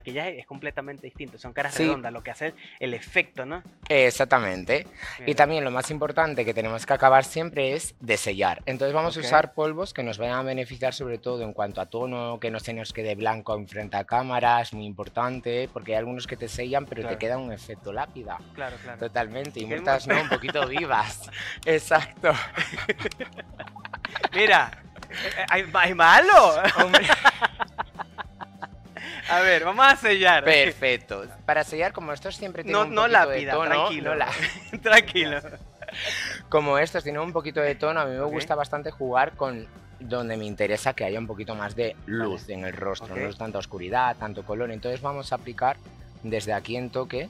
maquillaje es completamente distinto, son caras Sí, redondas, lo que hace el efecto, ¿no? exactamente. Y Mira, también lo más importante que tenemos que acabar siempre es de sellar. Entonces vamos a ok, usar polvos que nos vayan a beneficiar sobre todo en cuanto a tono, que no se nos quede blanco en frente a cámara, es muy importante, porque hay algunos que te sellan pero te claro, queda un efecto lápida. claro, claro. Totalmente, y ¿Qué muertas no, un poquito vivas. Exacto. Mira, ¿hay malo? Hombre, A ver, vamos a sellar. perfecto. Para sellar, como estos siempre tienen No, un no poquito de lápida, tono, no tranquilo. Tranquilo. como estos tienen un poquito de tono, a mí me Ok, gusta bastante jugar con donde me interesa que haya un poquito más de vale. luz en el rostro, Ok. no es tanta oscuridad, tanto color. Entonces vamos a aplicar desde aquí en toques,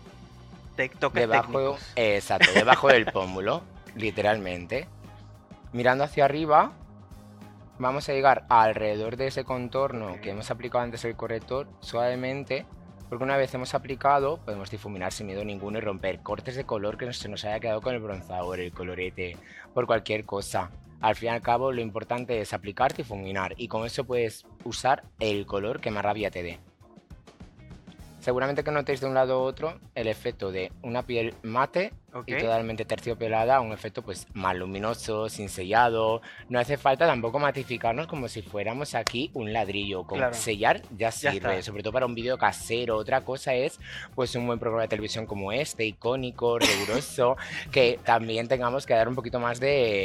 Toques debajo, técnicos. exacto, debajo del pómulo, literalmente. Mirando hacia arriba, vamos a llegar alrededor de ese contorno que Ok. hemos aplicado antes el corrector, suavemente, porque una vez hemos aplicado, podemos difuminar sin miedo ninguno y romper cortes de color que se nos haya quedado con el bronzador, el colorete, por cualquier cosa. Al fin y al cabo, lo importante es aplicar, difuminar, y con eso puedes usar el color que más rabia te dé. Seguramente que notéis de un lado u otro el efecto de una piel mate Ok. y totalmente terciopelada, un efecto pues más luminoso, sin sellado. No hace falta tampoco matificarnos como si fuéramos aquí un ladrillo. Con Claro. sellar ya Ya sirve, está. sobre todo para un vídeo casero. Otra cosa es pues un buen programa de televisión como este, icónico, riguroso, que también tengamos que dar un poquito más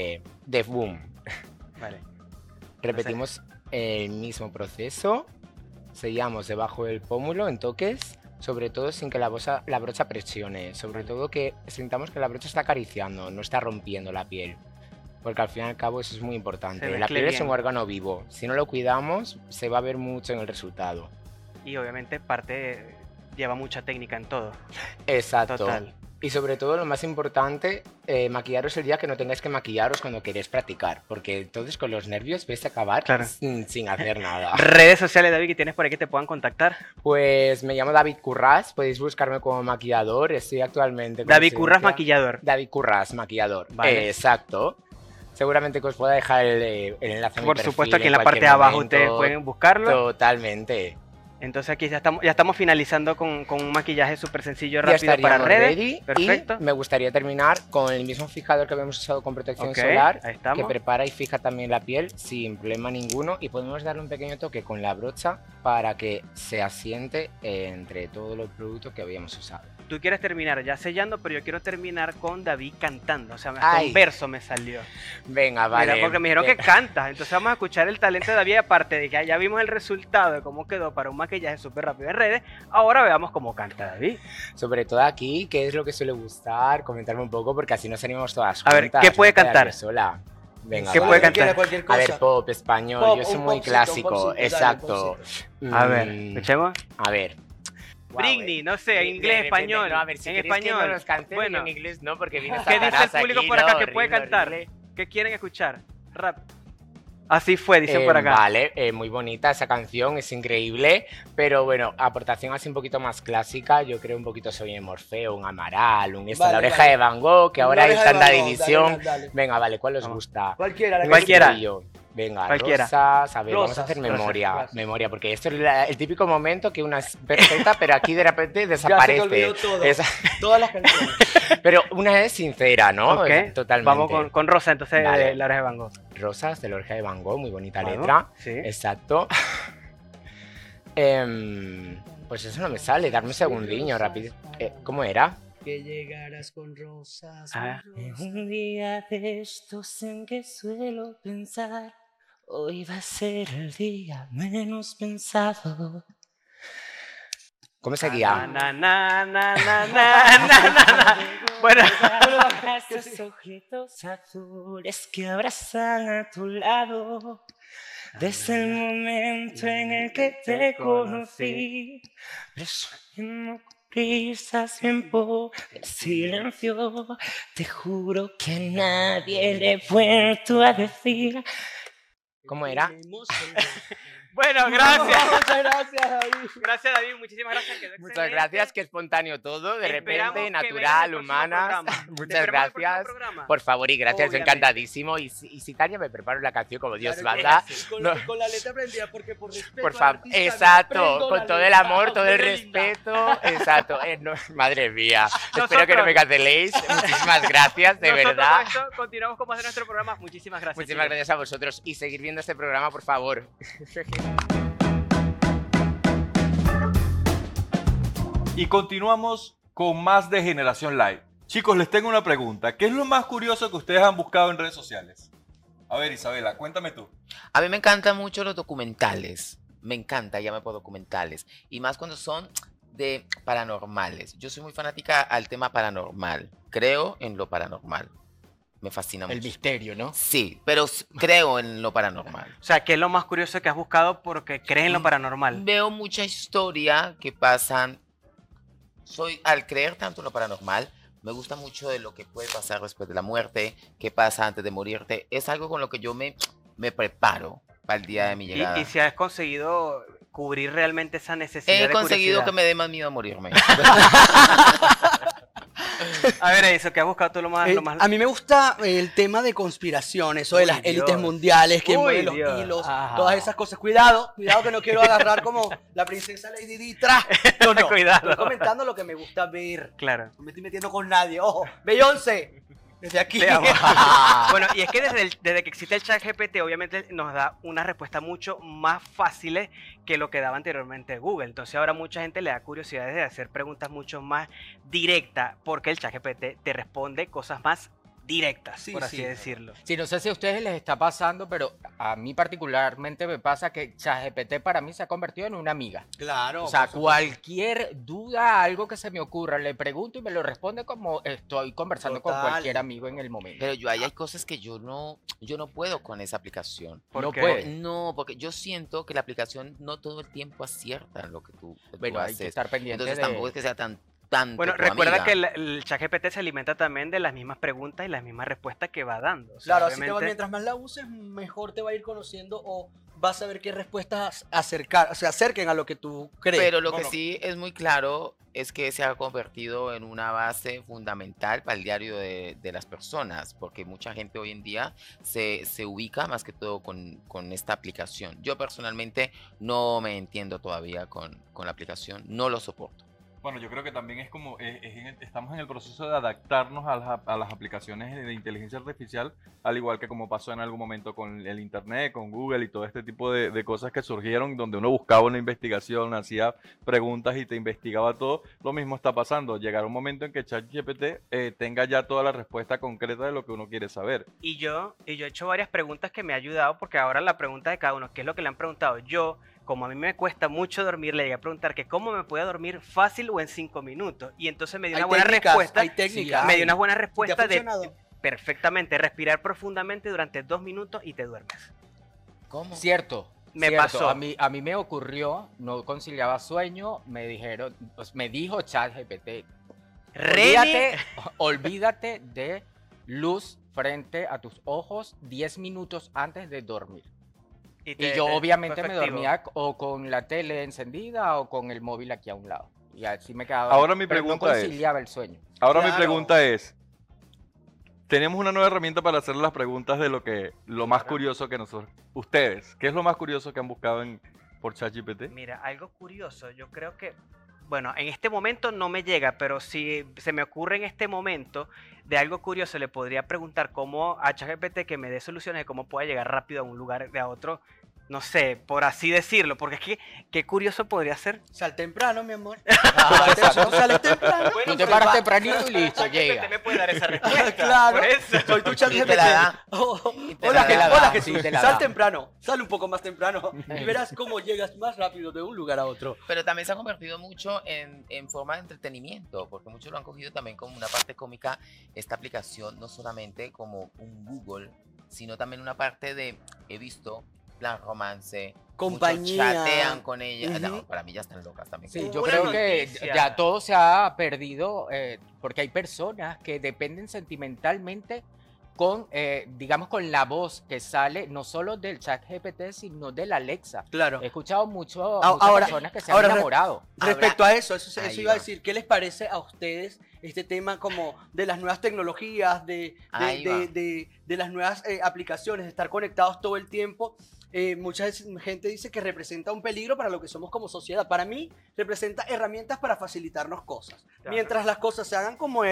de boom. Vale. Entonces, Repetimos el mismo proceso. Sellamos debajo del pómulo en toques, sobre todo sin que la brocha presione, sobre vale. todo que sintamos que la brocha está acariciando, no está rompiendo la piel, porque al fin y al cabo eso es muy Se importante. La mezcle piel es un bien. órgano vivo, si no lo cuidamos se va a ver mucho en el resultado. Y obviamente parte lleva mucha técnica en todo. Exacto. Total. Y sobre todo lo más importante, maquillaros el día que no tengáis que maquillaros cuando queréis practicar, porque entonces con los nervios vais a acabar Claro. sin hacer nada. Redes sociales, David, que tienes por ahí que te puedan contactar. Pues me llamo David Currás, podéis buscarme como maquillador, estoy actualmente con David Curras, residencia. maquillador. David Currás, maquillador. Vale. Exacto. Seguramente que os pueda dejar el enlace a mi Por supuesto, perfil aquí en en la parte cualquier de abajo ustedes momento. pueden buscarlo. Totalmente. Entonces aquí ya estamos finalizando con un maquillaje súper sencillo, Ya rápido para estaríamos redes. ready y Perfecto. me gustaría terminar con el mismo fijador que habíamos usado con protección Ok, solar, ahí que estamos. prepara y fija también la piel sin problema ninguno, y podemos darle un pequeño toque con la brocha para que se asiente entre todos los productos que habíamos usado. Tú quieres terminar ya sellando, pero yo quiero terminar con David cantando. O sea, hasta un Ay, verso me salió. venga, Mira, vale. porque me dijeron que cantas. Entonces vamos a escuchar el talento de David. Y aparte de que ya vimos el resultado de cómo quedó para un maquillaje súper rápido en redes, ahora veamos cómo canta David. Sobre todo aquí, ¿qué es lo que suele gustar? Comentarme un poco porque así nos animamos todas A ver, juntas. ¿qué puede No quedarme cantar? sola. Venga, ¿Qué Sí, puede lo que vale. quiera, cantar? cualquier A ver, cosa. pop, español. Pop, Yo soy un muy popcito, clásico. dale, un Exacto. popcito. A ver, escuchemos. A ver. Britney, no sé, De inglés, repente, español. no, a ver, si en queréis que no español. nos cancelen Bueno, en inglés, no, porque viene ¿qué dice el Satanás público aquí, por acá no, que puede horrible, cantar? horrible. ¿Qué quieren escuchar? Rap. Así fue, dicen por acá. Vale, muy bonita esa canción, es increíble, pero bueno, aportación así un poquito más clásica, yo creo un poquito Soy un Morfeo, un Amaral, un esta, la Vale, oreja vale. de Van Gogh, que La ahora hay oreja de tanta Van Gogh, división. dale. Venga, vale, ¿cuál os Vamos. gusta? Cualquiera, la que Cualquiera. Estribillo. Venga, Cualquiera. rosas, a ver, vamos a Rosas, hacer rosas, memoria, rosas. memoria, porque esto es el típico momento que una es perfecta, pero aquí de repente Ya se te desaparece. olvidó todo. Esa- Todas las canciones. Pero una es sincera, ¿no? Ok, Totalmente. vamos con Rosa, entonces, Vale. de la oreja de Van Gogh. Rosas de la oreja de Van Gogh, muy bonita Vamos, letra. sí. Exacto. Pues eso no me sale, darme un segundillo rápido. ¿Cómo era? Que llegaras con rosas. Ah. Un día de estos en que suelo pensar, hoy va a ser el día menos pensado. ¿Cómo seguía? Na, na, na, na, na, na, na. Bueno, Esos ojitos azules que abrazan a tu lado. Desde el momento en el que te conocí, presumiendo risas bien por el silencio, te juro que a nadie le he vuelto a decir. ¿Cómo era? Bueno, gracias. Muchas gracias, David. Gracias, David. Muchísimas gracias. Quedó Muchas excelente. gracias, que espontáneo todo, de Esperamos que repente, vengas natural, al próximo humanas. programa. Te Muchas esperamos en el próximo gracias. programa. Por favor y gracias, Obviamente. encantadísimo. Y si Tania me prepara la canción como Dios Claro que manda. sí. Con, No. con la letra aprendida, porque por respeto Por al favor, artista, me exacto, aprendo con la todo el letra. amor, todo el Hombre, linda. respeto, exacto. No, madre mía, espero Nosotros- que no me canceléis. Muchísimas gracias, de Nosotros verdad. con esto continuamos con más de nuestro programa. Muchísimas gracias. Muchísimas chicos. gracias a vosotros y seguir viendo este programa, por favor. Y continuamos con más de Generación Live. Chicos, les tengo una pregunta. ¿Qué es lo más curioso que ustedes han buscado en redes sociales? A ver, Isabela, cuéntame tú. A mí me encantan mucho los documentales. Me encanta, llame por documentales. Y más cuando son de paranormales. Yo soy muy fanática al tema paranormal. Creo en lo paranormal. Me fascina El mucho. misterio, ¿no? Sí, pero creo en lo paranormal. O sea, ¿qué es lo más curioso que has buscado porque crees en lo paranormal? Veo mucha historia que pasan. Al creer tanto en lo paranormal, me gusta mucho de lo que puede pasar después de la muerte, qué pasa antes de morirte. Es algo con lo que yo me preparo para el día de mi llegada. Y si has conseguido cubrir realmente esa necesidad He de conseguido que curiosidad. me dé más miedo morirme. A ver, eso, ¿qué has buscado tú lo más? A mí me gusta el tema de conspiración, eso de Uy, las élites Dios. mundiales, que Uy, mueven los Dios. hilos, Ajá. todas esas cosas. Cuidado, cuidado que no quiero agarrar como la princesa Lady Di tras. No, no. Cuidado. Estoy comentando lo que me gusta ver. Claro. No me estoy metiendo con nadie. Ojo, Beyoncé, desde aquí. Te amo. Bueno, y es que desde que existe el chat GPT, obviamente nos da una respuesta mucho más fácil que lo que daba anteriormente Google. Entonces ahora mucha gente le da curiosidad de hacer preguntas mucho más directas porque el chat GPT te responde cosas más directas, Sí, por así sí. decirlo. Sí, no sé si a ustedes les está pasando, pero a mí particularmente me pasa que ChatGPT para mí se ha convertido en una amiga. Claro. O sea, por supuesto. cualquier duda, algo que se me ocurra, le pregunto y me lo responde como estoy conversando con Total. cualquier amigo en el momento. Pero hay cosas que yo no puedo con esa aplicación. ¿Por No qué? puede. No, porque yo siento que la aplicación no todo el tiempo acierta en lo que tú Bueno, hay que haces. estar pendiente Entonces de... tampoco es que sea tanto Bueno, tu recuerda amiga. que el chat GPT se alimenta también de las mismas preguntas y las mismas respuestas que va dando. O sea, Claro, así te va, obviamente- mientras más la uses, mejor te va a ir conociendo o vas a ver qué respuestas se acerquen a lo que tú crees. Pero lo que Bueno, sí es muy claro es que se ha convertido en una base fundamental para el diario de las personas, porque mucha gente hoy en día se ubica más que todo con esta aplicación. Yo personalmente no me entiendo todavía con la aplicación, no lo soporto. Bueno, yo creo que también es como, estamos en el proceso de adaptarnos a las aplicaciones de inteligencia artificial, al igual que como pasó en algún momento con el Internet, con Google y todo este tipo de cosas que surgieron, donde uno buscaba una investigación, hacía preguntas y te investigaba todo. Lo mismo está pasando. Llegará un momento en que ChatGPT tenga ya toda la respuesta concreta de lo que uno quiere saber. Y yo he hecho varias preguntas que me ha ayudado, porque ahora la pregunta de cada uno, ¿qué es lo que le han preguntado? Yo, como a mí me cuesta mucho dormir, le llegué a preguntar que cómo me puede dormir fácil o en 5 minutos. Y entonces me dio hay una buena técnicas, respuesta. hay técnicas. Me dio una buena ¿Y te ha respuesta de funcionado? perfectamente respirar profundamente durante 2 minutos y te duermes. ¿Cómo? Cierto. Me cierto. pasó. A mí me ocurrió, no conciliaba sueño, me dijeron, pues me dijo ChatGPT, olvídate, olvídate de luz frente a tus ojos 10 minutos antes de dormir. Y yo obviamente me dormía o con la tele encendida o con el móvil aquí a un lado. Y así me quedaba. Ahora mi pero pregunta no es- conciliaba el sueño. Ahora mi Claro. pregunta es, tenemos una nueva herramienta para hacer las preguntas de lo más Claro. curioso que nosotros, ustedes, ¿qué es lo más curioso que han buscado por ChatGPT? Mira, algo curioso, yo creo que, bueno, en este momento no me llega, pero si se me ocurre en este momento de algo curioso, le podría preguntar cómo a ChatGPT que me dé soluciones de cómo pueda llegar rápido a un lugar de a otro, no sé, por así decirlo, porque es que, qué curioso podría ser. Sal temprano, mi amor. exacto. Tú sales temprano. Bueno, Tú te pero paras va- tempranito y listo, ChatGPT llega. me puede dar esa respuesta. Claro. Por eso. Soy tu chat Y te la da. Oh, Y te hola, la da. hola Sí, Jesús. te la Sal da. temprano. Sal un poco más temprano. Y verás cómo llegas más rápido de un lugar a otro. Pero también se ha convertido mucho en forma de entretenimiento, porque muchos lo han cogido también como una parte cómica, esta aplicación, no solamente como un Google, sino también una parte de, he visto, plan romance, Compañía. muchos chatean con ella. Ujú. No, para mí ya están locas también. Sí, yo Una creo que noticia. ya todo se ha perdido porque hay personas que dependen sentimentalmente con, digamos, con la voz que sale no solo del ChatGPT, sino del Alexa. Claro. He escuchado muchas Ahora- personas que se han ahora, enamorado. Respecto a eso, eso Ahí iba a va. decir, ¿qué les parece a ustedes este tema como de las nuevas tecnologías, Ahí va. de las nuevas aplicaciones, de estar conectados todo el tiempo? Mucha gente dice que representa un peligro para lo que somos como sociedad. Para mí, representa herramientas para facilitarnos cosas. Claro. Mientras las cosas se hagan como